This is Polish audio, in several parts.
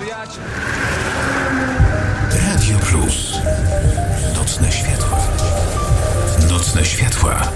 przyjaciel. Radio Plus. Nocne światła. Nocne światła.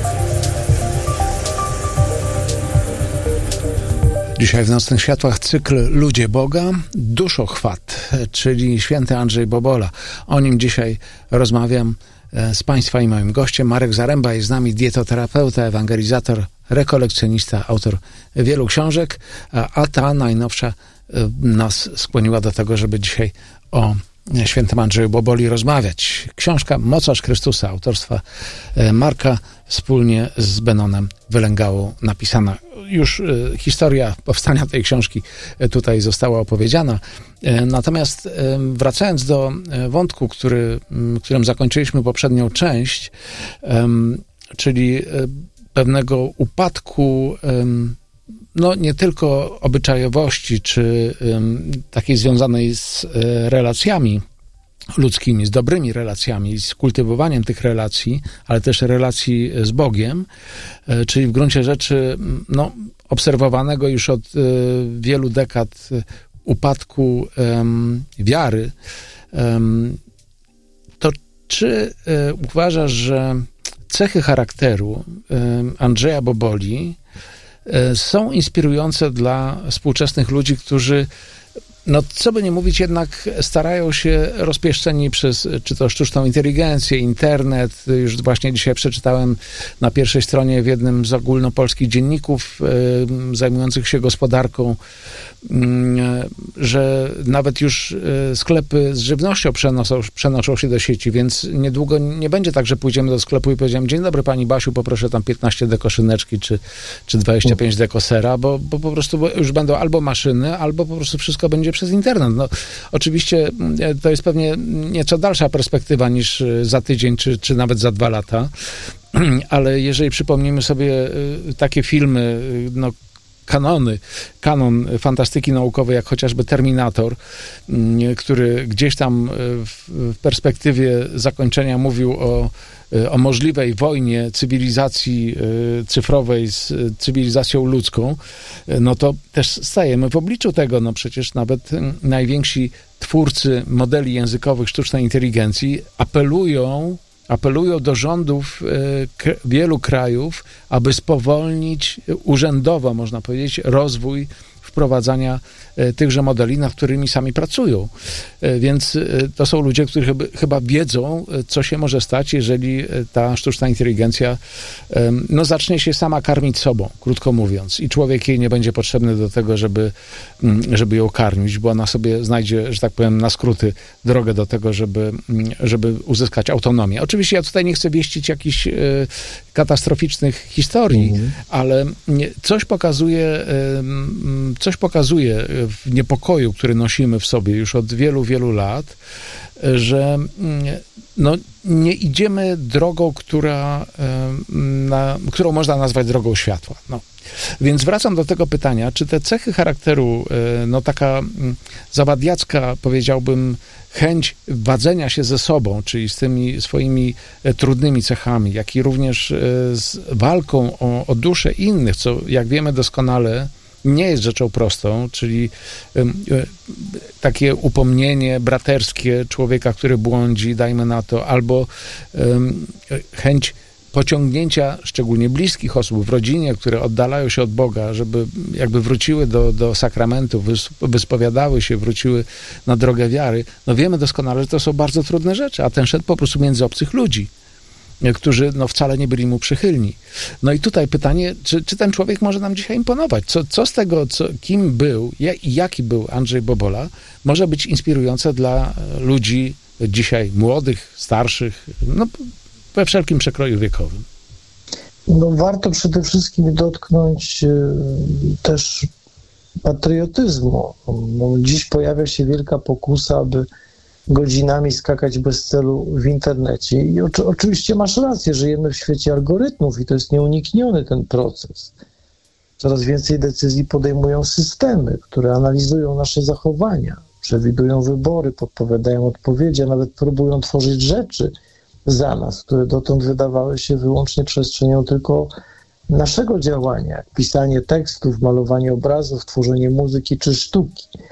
Dzisiaj w Nocnych Światłach cykl Ludzie Boga, duszochwat, czyli święty Andrzej Bobola. O nim dzisiaj rozmawiam z Państwa i moim gościem. Marek Zaręba jest z nami, dietoterapeuta, ewangelizator, rekolekcjonista, autor wielu książek, a ta najnowsza nas skłoniła do tego, żeby dzisiaj o świętym Andrzeju Boboli rozmawiać. Książka Mocarz Chrystusa autorstwa Marka wspólnie z Benonem Wylęgałą napisana. Już historia powstania tej książki tutaj została opowiedziana. Natomiast wracając do wątku, którym zakończyliśmy poprzednią część, czyli pewnego upadku no nie tylko obyczajowości, czy takiej związanej z relacjami ludzkimi, z dobrymi relacjami, z kultywowaniem tych relacji, ale też relacji z Bogiem, czyli w gruncie rzeczy no, obserwowanego już od wielu dekad upadku wiary, to czy uważasz, że cechy charakteru Andrzeja Boboli są inspirujące dla współczesnych ludzi, którzy, no co by nie mówić, jednak starają się rozpieszczeni przez czy to sztuczną inteligencję, internet. Już właśnie dzisiaj przeczytałem na pierwszej stronie w jednym z ogólnopolskich dzienników zajmujących się gospodarką, że nawet już sklepy z żywnością przenoszą się do sieci, więc niedługo nie będzie tak, że pójdziemy do sklepu i powiedziemy: dzień dobry pani Basiu, poproszę tam 15 deko szyneczki czy 25 deko sera, bo po prostu już będą albo maszyny, albo po prostu wszystko będzie przez internet. No, oczywiście to jest pewnie nieco dalsza perspektywa niż za tydzień, czy nawet za 2 lata, ale jeżeli przypomnimy sobie takie filmy, no kanon fantastyki naukowej, jak chociażby Terminator, który gdzieś tam w perspektywie zakończenia mówił o możliwej wojnie cywilizacji cyfrowej z cywilizacją ludzką, no to też stajemy w obliczu tego. No przecież nawet najwięksi twórcy modeli językowych sztucznej inteligencji apelują do rządów wielu krajów, aby spowolnić urzędowo, można powiedzieć, rozwój wprowadzania tychże modeli, nad którymi sami pracują. Więc to są ludzie, którzy chyba wiedzą, co się może stać, jeżeli ta sztuczna inteligencja no, zacznie się sama karmić sobą, krótko mówiąc, i człowiek jej nie będzie potrzebny do tego, żeby ją karmić, bo ona sobie znajdzie, że tak powiem, na skróty drogę do tego, żeby uzyskać autonomię. Oczywiście ja tutaj nie chcę wieścić jakichś katastroficznych historii, ale coś pokazuje w niepokoju, który nosimy w sobie już od wielu, wielu lat, że no, nie idziemy drogą, którą można nazwać drogą światła. No. Więc wracam do tego pytania, czy te cechy charakteru, no taka zawadiacka, powiedziałbym, chęć wadzenia się ze sobą, czyli z tymi swoimi trudnymi cechami, jak i również z walką o duszę innych, co jak wiemy doskonale nie jest rzeczą prostą, czyli takie upomnienie braterskie człowieka, który błądzi, dajmy na to, albo chęć pociągnięcia szczególnie bliskich osób w rodzinie, które oddalają się od Boga, żeby jakby wróciły do sakramentów, wyspowiadały się, wróciły na drogę wiary. No wiemy doskonale, że to są bardzo trudne rzeczy, a ten szedł po prostu między obcych ludzi, którzy no, wcale nie byli mu przychylni. No i tutaj pytanie, czy ten człowiek może nam dzisiaj imponować? Co z tego, kim był i jaki był Andrzej Bobola, może być inspirujące dla ludzi dzisiaj młodych, starszych, no we wszelkim przekroju wiekowym? No, warto przede wszystkim dotknąć też patriotyzmu. No, dziś pojawia się wielka pokusa, aby godzinami skakać bez celu w internecie. I oczywiście masz rację, żyjemy w świecie algorytmów i to jest nieunikniony ten proces. Coraz więcej decyzji podejmują systemy, które analizują nasze zachowania, przewidują wybory, podpowiadają odpowiedzi, a nawet próbują tworzyć rzeczy za nas, które dotąd wydawały się wyłącznie przestrzenią tylko naszego działania, jak pisanie tekstów, malowanie obrazów, tworzenie muzyki czy sztuki.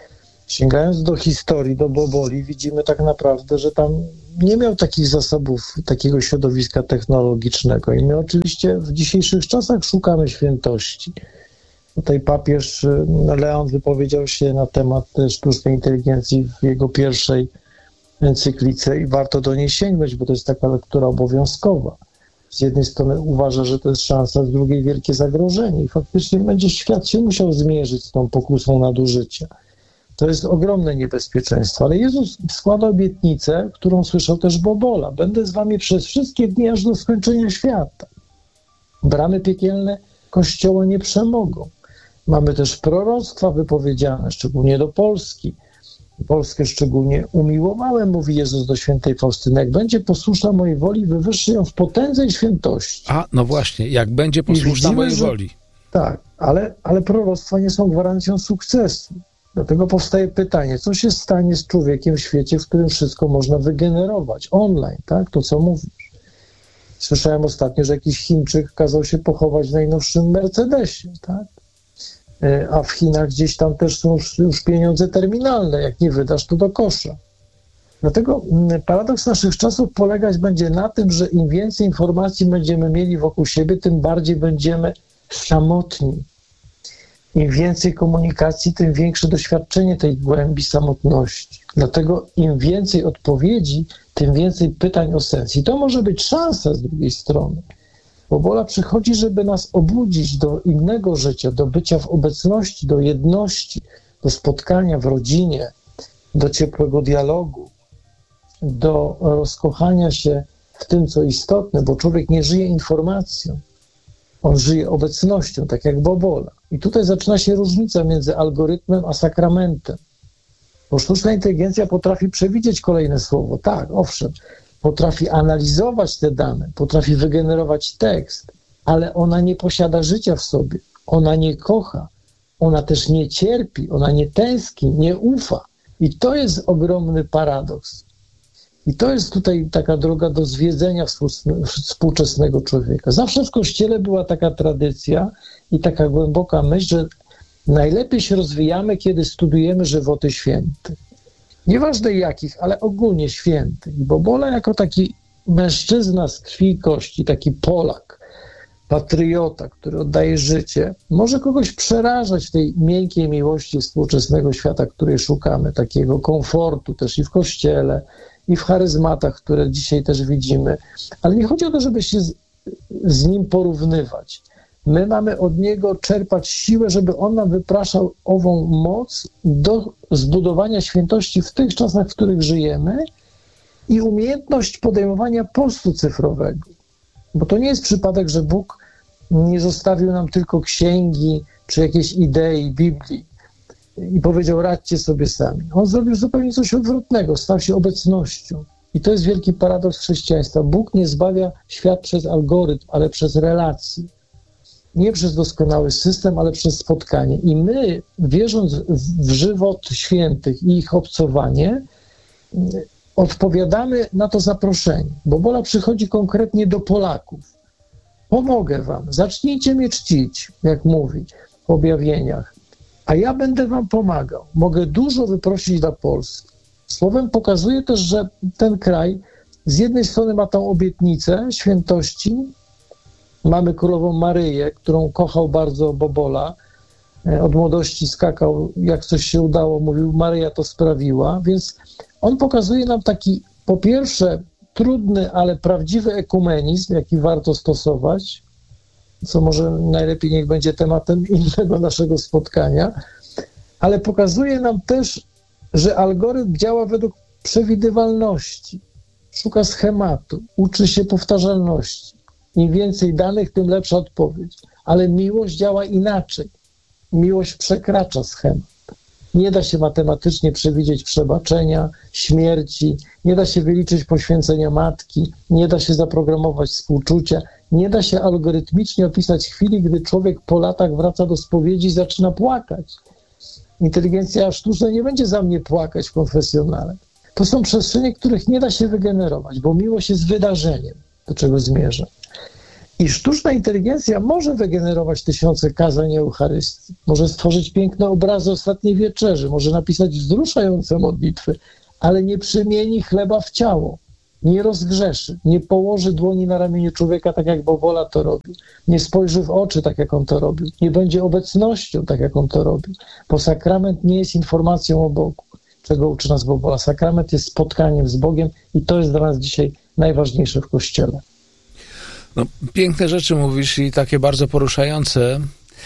Sięgając do historii, do Boboli, widzimy tak naprawdę, że tam nie miał takich zasobów, takiego środowiska technologicznego. I my oczywiście w dzisiejszych czasach szukamy świętości. Tutaj papież Leon wypowiedział się na temat sztucznej inteligencji w jego pierwszej encyklice i warto do niej sięgnąć, bo to jest taka lektura obowiązkowa. Z jednej strony uważa, że to jest szansa, z drugiej wielkie zagrożenie i faktycznie będzie świat się musiał zmierzyć z tą pokusą nadużycia. To jest ogromne niebezpieczeństwo, ale Jezus składa obietnicę, którą słyszał też Bobola. Będę z wami przez wszystkie dni aż do skończenia świata. Bramy piekielne Kościoła nie przemogą. Mamy też proroctwa wypowiedziane, szczególnie do Polski. Polskę szczególnie umiłowałem, mówi Jezus do świętej Faustyny. Jak będzie posłuszna mojej woli, wywyższy ją w potędze i świętości. A, no właśnie, jak będzie posłuszna mojej woli. Tak, ale proroctwa nie są gwarancją sukcesu. Dlatego powstaje pytanie, co się stanie z człowiekiem w świecie, w którym wszystko można wygenerować online, tak? To, co mówisz. Słyszałem ostatnio, że jakiś Chińczyk kazał się pochować w najnowszym Mercedesie, tak? A w Chinach gdzieś tam też są już pieniądze terminalne. Jak nie wydasz, to do kosza. Dlatego paradoks naszych czasów polegać będzie na tym, że im więcej informacji będziemy mieli wokół siebie, tym bardziej będziemy samotni. Im więcej komunikacji, tym większe doświadczenie tej głębi samotności. Dlatego im więcej odpowiedzi, tym więcej pytań o sens. I to może być szansa z drugiej strony. Bobola przychodzi, żeby nas obudzić do innego życia, do bycia w obecności, do jedności, do spotkania w rodzinie, do ciepłego dialogu, do rozkochania się w tym, co istotne, bo człowiek nie żyje informacją, on żyje obecnością, tak jak Bobola. I tutaj zaczyna się różnica między algorytmem a sakramentem. Bo sztuczna inteligencja potrafi przewidzieć kolejne słowo. Tak, owszem, potrafi analizować te dane, potrafi wygenerować tekst, ale ona nie posiada życia w sobie, ona nie kocha, ona też nie cierpi, ona nie tęskni, nie ufa. I to jest ogromny paradoks. I to jest tutaj taka droga do zwiedzenia współczesnego człowieka. Zawsze w Kościele była taka tradycja i taka głęboka myśl, że najlepiej się rozwijamy, kiedy studujemy żywoty świętych. Nieważne jakich, ale ogólnie świętych. I Bobola jako taki mężczyzna z krwi i kości, taki Polak, patriota, który oddaje życie, może kogoś przerażać w tej miękkiej miłości współczesnego świata, której szukamy, takiego komfortu też i w Kościele, i w charyzmatach, które dzisiaj też widzimy. Ale nie chodzi o to, żeby się z nim porównywać. My mamy od niego czerpać siłę, żeby on nam wypraszał ową moc do zbudowania świętości w tych czasach, w których żyjemy i umiejętność podejmowania postu cyfrowego. Bo to nie jest przypadek, że Bóg nie zostawił nam tylko księgi czy jakiejś idei Biblii i powiedział, radźcie sobie sami. On zrobił zupełnie coś odwrotnego, stał się obecnością. I to jest wielki paradoks chrześcijaństwa. Bóg nie zbawia świat przez algorytm, ale przez relacje. Nie przez doskonały system, ale przez spotkanie. I my, wierząc w żywot świętych i ich obcowanie, odpowiadamy na to zaproszenie. Bobola przychodzi konkretnie do Polaków. Pomogę wam, zacznijcie mnie czcić, jak mówi w objawieniach, a ja będę wam pomagał. Mogę dużo wyprosić dla Polski. Słowem pokazuje też, że ten kraj z jednej strony ma tą obietnicę świętości. Mamy królową Maryję, którą kochał bardzo Bobola. Od młodości skakał, jak coś się udało, mówił, Maryja to sprawiła. Więc on pokazuje nam taki, po pierwsze, trudny, ale prawdziwy ekumenizm, jaki warto stosować, co może najlepiej niech będzie tematem innego naszego spotkania, ale pokazuje nam też, że algorytm działa według przewidywalności, szuka schematu, uczy się powtarzalności. Im więcej danych, tym lepsza odpowiedź. Ale miłość działa inaczej. Miłość przekracza schemat. Nie da się matematycznie przewidzieć przebaczenia, śmierci, nie da się wyliczyć poświęcenia matki, nie da się zaprogramować współczucia, nie da się algorytmicznie opisać chwili, gdy człowiek po latach wraca do spowiedzi i zaczyna płakać. Inteligencja sztuczna nie będzie za mnie płakać w konfesjonale. To są przestrzenie, których nie da się wygenerować, bo miłość jest wydarzeniem, do czego zmierzam. I sztuczna inteligencja może wygenerować tysiące kazań Eucharystii, może stworzyć piękne obrazy Ostatniej Wieczerzy, może napisać wzruszające modlitwy, ale nie przemieni chleba w ciało, nie rozgrzeszy, nie położy dłoni na ramieniu człowieka tak, jak Bobola to robił, nie spojrzy w oczy tak, jak on to robił, nie będzie obecnością tak, jak on to robił, bo sakrament nie jest informacją o Bogu, czego uczy nas Bobola. Sakrament jest spotkaniem z Bogiem i to jest dla nas dzisiaj najważniejsze w Kościele. No, piękne rzeczy mówisz i takie bardzo poruszające,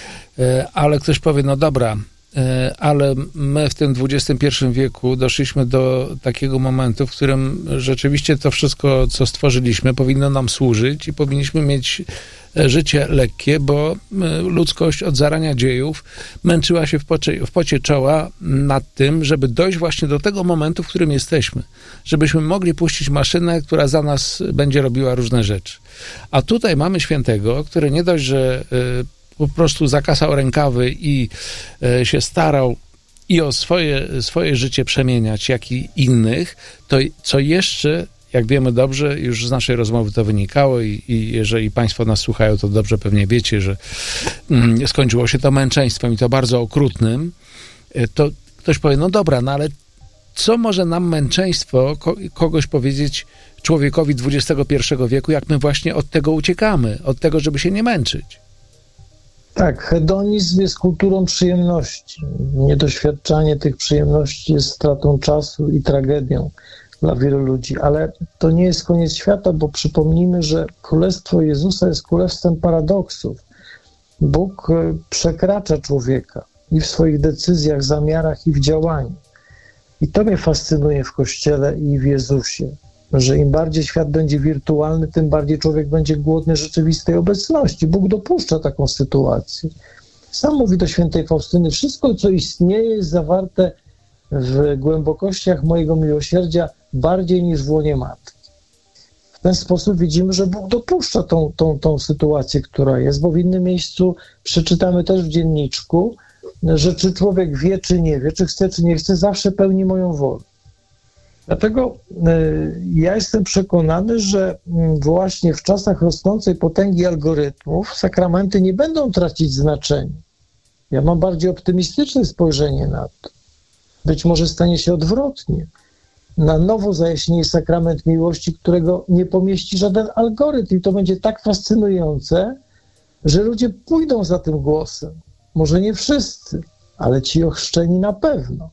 ale ktoś powie, no dobra, ale my w tym XXI wieku doszliśmy do takiego momentu, w którym rzeczywiście to wszystko, co stworzyliśmy, powinno nam służyć i powinniśmy mieć życie lekkie, bo ludzkość od zarania dziejów męczyła się w pocie czoła nad tym, żeby dojść właśnie do tego momentu, w którym jesteśmy. Żebyśmy mogli puścić maszynę, która za nas będzie robiła różne rzeczy. A tutaj mamy świętego, który nie dość, że po prostu zakasał rękawy i się starał i o swoje życie przemieniać, jak i innych, to co jeszcze, jak wiemy dobrze, już z naszej rozmowy to wynikało i jeżeli Państwo nas słuchają, to dobrze pewnie wiecie, że skończyło się to męczeństwem i to bardzo okrutnym, to ktoś powie, no dobra, no ale co może nam męczeństwo kogoś powiedzieć człowiekowi XXI wieku, jak my właśnie od tego uciekamy, od tego, żeby się nie męczyć? Tak, hedonizm jest kulturą przyjemności. Niedoświadczanie tych przyjemności jest stratą czasu i tragedią dla wielu ludzi, ale to nie jest koniec świata, bo przypomnijmy, że Królestwo Jezusa jest królestwem paradoksów. Bóg przekracza człowieka i w swoich decyzjach, zamiarach i w działaniu. I to mnie fascynuje w Kościele i w Jezusie, że im bardziej świat będzie wirtualny, tym bardziej człowiek będzie głodny rzeczywistej obecności. Bóg dopuszcza taką sytuację. Sam mówi do świętej Faustyny, wszystko, co istnieje, jest zawarte w głębokościach mojego miłosierdzia bardziej niż w łonie matki. W ten sposób widzimy, że Bóg dopuszcza tą sytuację, która jest, bo w innym miejscu przeczytamy też w dzienniczku, że czy człowiek wie, czy nie wie, czy chce, czy nie chce, zawsze pełni moją wolę. Dlatego ja jestem przekonany, że właśnie w czasach rosnącej potęgi algorytmów sakramenty nie będą tracić znaczenia. Ja mam bardziej optymistyczne spojrzenie na to. Być może stanie się odwrotnie. Na nowo zajaśnieje sakrament miłości, którego nie pomieści żaden algorytm. I to będzie tak fascynujące, że ludzie pójdą za tym głosem. Może nie wszyscy, ale ci ochrzczeni na pewno.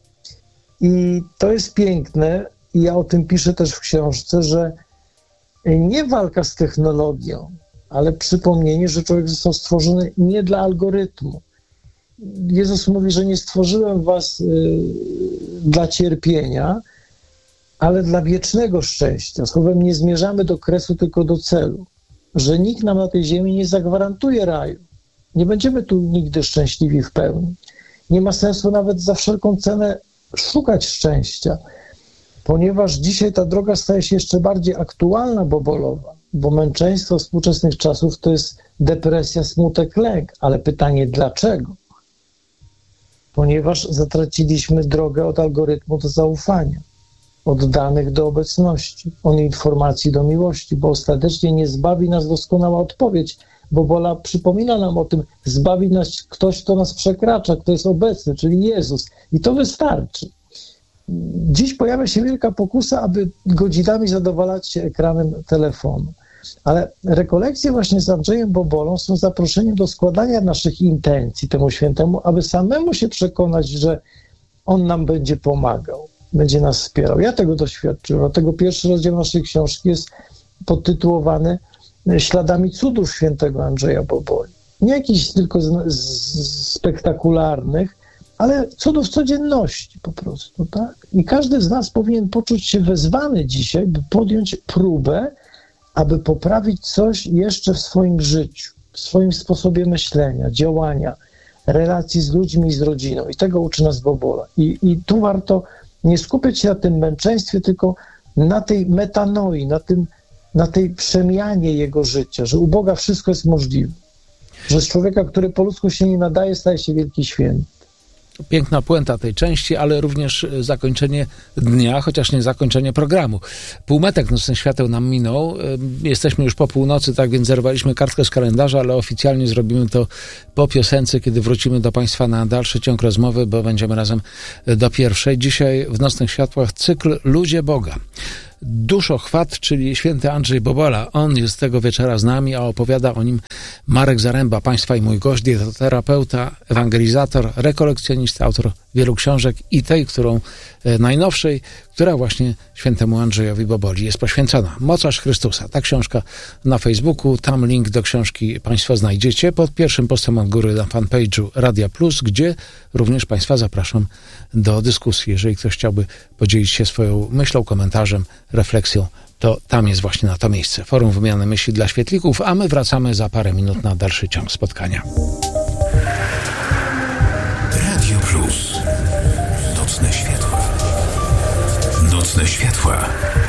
I to jest piękne, i ja o tym piszę też w książce, że nie walka z technologią, ale przypomnienie, że człowiek został stworzony nie dla algorytmu. Jezus mówi, że nie stworzyłem was dla cierpienia, ale dla wiecznego szczęścia. Słowem, nie zmierzamy do kresu, tylko do celu. Że nikt nam na tej ziemi nie zagwarantuje raju. Nie będziemy tu nigdy szczęśliwi w pełni. Nie ma sensu nawet za wszelką cenę szukać szczęścia, ponieważ dzisiaj ta droga staje się jeszcze bardziej aktualna, bobolowa, bo męczeństwo współczesnych czasów to jest depresja, smutek, lęk. Ale pytanie dlaczego? Ponieważ zatraciliśmy drogę od algorytmu do zaufania, od danych do obecności, od informacji do miłości, bo ostatecznie nie zbawi nas doskonała odpowiedź. Bobola przypomina nam o tym, zbawi nas ktoś, kto nas przekracza, kto jest obecny, czyli Jezus. I to wystarczy. Dziś pojawia się wielka pokusa, aby godzinami zadowalać się ekranem telefonu. Ale rekolekcje właśnie z Andrzejem Bobolą są zaproszeniem do składania naszych intencji temu świętemu, aby samemu się przekonać, że on nam będzie pomagał, będzie nas wspierał. Ja tego doświadczyłem, dlatego pierwszy rozdział naszej książki jest podtytułowany Śladami cudów świętego Andrzeja Boboli. Nie jakichś tylko spektakularnych, ale cudów codzienności po prostu, tak? I każdy z nas powinien poczuć się wezwany dzisiaj, by podjąć próbę, aby poprawić coś jeszcze w swoim życiu, w swoim sposobie myślenia, działania, relacji z ludźmi i z rodziną. I tego uczy nas Bobola. I tu warto nie skupiać się na tym męczeństwie, tylko na tej metanoi, na tej przemianie jego życia, że u Boga wszystko jest możliwe. Że z człowieka, który po ludzku się nie nadaje, staje się wielki święty. piękna puenta tej części, ale również zakończenie dnia, chociaż nie zakończenie programu. Półmetek Nocnych Świateł nam minął. Jesteśmy już po północy, tak więc zerwaliśmy kartkę z kalendarza, ale oficjalnie zrobimy to po piosence, kiedy wrócimy do Państwa na dalszy ciąg rozmowy, bo będziemy razem do pierwszej. Dzisiaj w Nocnych Światłach cykl Ludzie Boga. Duszochwat, czyli święty Andrzej Bobola. On jest tego wieczora z nami, a opowiada o nim Marek Zaręba, Państwa i mój gość, dietoterapeuta, ewangelizator, rekolekcjonista, autor wielu książek i tej, którą najnowszej, która właśnie świętemu Andrzejowi Boboli jest poświęcona. Mocarz Chrystusa. Ta książka na Facebooku, tam link do książki Państwo znajdziecie pod pierwszym postem od góry na fanpage'u Radia Plus, gdzie również Państwa zapraszam do dyskusji. Jeżeli ktoś chciałby podzielić się swoją myślą, komentarzem, refleksją, to tam jest właśnie na to miejsce. Forum Wymiany Myśli dla Świetlików, a my wracamy za parę minut na dalszy ciąg spotkania. Radio Plus. Nocne światła. Nocne światła.